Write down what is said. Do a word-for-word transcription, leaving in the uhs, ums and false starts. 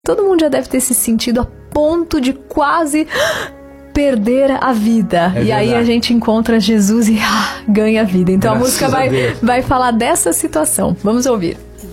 Todo mundo já deve ter se sentido a ponto de quase perder a vida. É e verdade. Aí a gente encontra Jesus e ah, ganha a vida. Então Graças a música vai, vai falar dessa situação. Vamos ouvir.